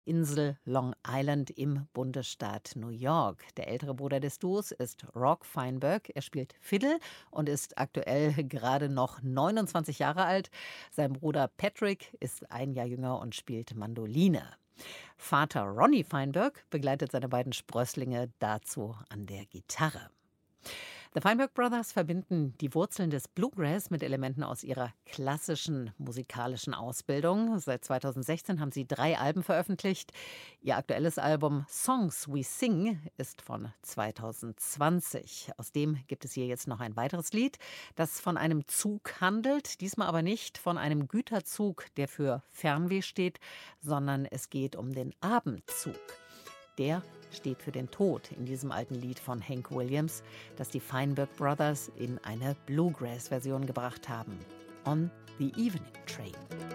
Insel Long Island im Bundesstaat New York. Der ältere Bruder des Duos ist Rock Feinberg. Er spielt Fiddle und ist aktuell gerade noch 29 Jahre alt. Sein Bruder Patrick ist ein Jahr jünger und spielt Mandoline. Vater Ronnie Feinberg begleitet seine beiden Sprösslinge dazu an der Gitarre. The Feinberg Brothers verbinden die Wurzeln des Bluegrass mit Elementen aus ihrer klassischen musikalischen Ausbildung. Seit 2016 haben sie 3 Alben veröffentlicht. Ihr aktuelles Album Songs We Sing ist von 2020. Aus dem gibt es hier jetzt noch ein weiteres Lied, das von einem Zug handelt. Diesmal aber nicht von einem Güterzug, der für Fernweh steht, sondern es geht um den Abendzug. Der steht für den Tod in diesem alten Lied von Hank Williams, das die Feinberg Brothers in eine Bluegrass-Version gebracht haben. On the Evening Train.